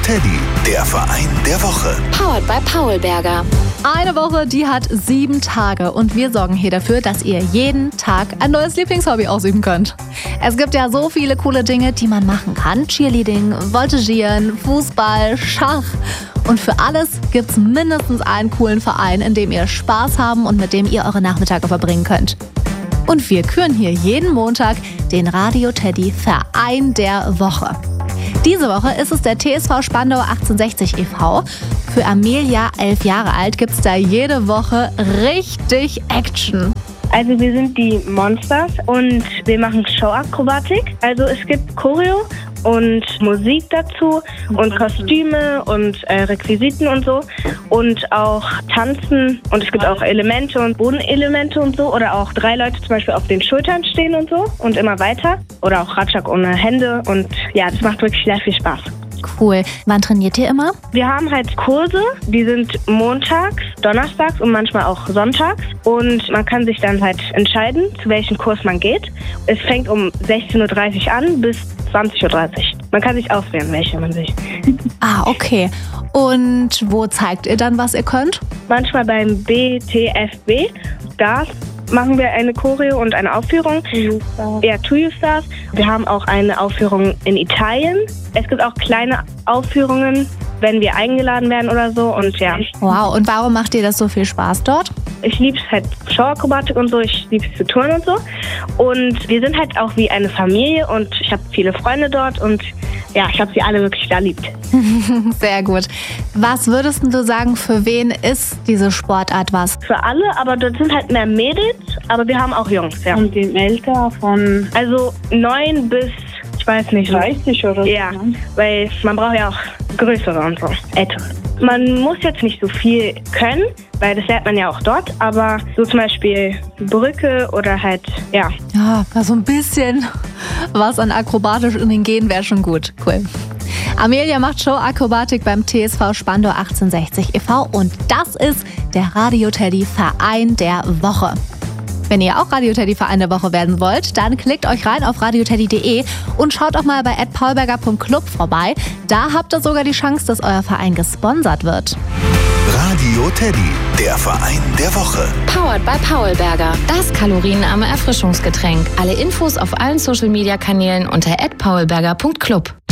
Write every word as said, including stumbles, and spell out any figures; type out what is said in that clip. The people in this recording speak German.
Teddy, der Verein der Woche. Powered by Paulberger. Eine Woche, die hat sieben Tage und wir sorgen hier dafür, dass ihr jeden Tag ein neues Lieblingshobby ausüben könnt. Es gibt ja so viele coole Dinge, die man machen kann. Cheerleading, Voltigieren, Fußball, Schach. Und für alles gibt's mindestens einen coolen Verein, in dem ihr Spaß haben und mit dem ihr eure Nachmittage verbringen könnt. Und wir küren hier jeden Montag den Radio Teddy Verein der Woche. Diese Woche ist es der T S V Spandau achtzehnhundertsechzig e V. Für Amelia, elf Jahre alt, gibt's da jede Woche richtig Action. Also wir sind die Monsters und wir machen Showakrobatik. Also es gibt Choreo und Musik dazu und Kostüme und äh, Requisiten und so und auch Tanzen und es gibt auch Elemente und Bodenelemente und so oder auch drei Leute zum Beispiel auf den Schultern stehen und so und immer weiter oder auch Ratschlag ohne Hände und ja, das macht wirklich sehr viel Spaß. Cool. Wann trainiert ihr immer? Wir haben halt Kurse, die sind montags, donnerstags und manchmal auch sonntags. Und man kann sich dann halt entscheiden, zu welchem Kurs man geht. Es fängt um sechzehn Uhr dreißig an bis zwanzig Uhr dreißig. Man kann sich auswählen, welche man sich. Ah, okay. Und wo zeigt ihr dann, was ihr könnt? Manchmal beim B T F B. Da machen wir eine Choreo und eine Aufführung. Ja, To You Stars. Wir haben auch eine Aufführung in Italien. Es gibt auch kleine Aufführungen, wenn wir eingeladen werden oder so. Und ja. Wow, und warum macht dir das so viel Spaß dort? Ich liebe es halt Showakrobatik und so, ich liebe es zu turnen und so. Und wir sind halt auch wie eine Familie und ich habe viele Freunde dort und ja, ich habe sie alle wirklich da liebt. Sehr gut. Was würdest du sagen, für wen ist diese Sportart was? Für alle, aber dort sind halt mehr Mädels, aber wir haben auch Jungs, ja. Und im Alter von? Also neun bis, ich weiß nicht. dreißig oder so? Ja, weil man braucht ja auch größere und so, ältere. Man muss jetzt nicht so viel können, weil das lernt man ja auch dort, aber so zum Beispiel Brücke oder halt, ja. Ja, so ein bisschen was an akrobatisch in den Genen wäre schon gut. Cool. Amelia macht Showakrobatik beim T S V Spandau achtzehnhundertsechzig e V und das ist der Radio Teddy Verein der Woche. Wenn ihr auch Radio Teddy Verein der Woche werden wollt, dann klickt euch rein auf radioteddy punkt de und schaut auch mal bei at paulberger punkt club vorbei. Da habt ihr sogar die Chance, dass euer Verein gesponsert wird. Radio Teddy, der Verein der Woche. Powered by Paulberger. Das kalorienarme Erfrischungsgetränk. Alle Infos auf allen Social Media Kanälen unter at paulberger punkt club.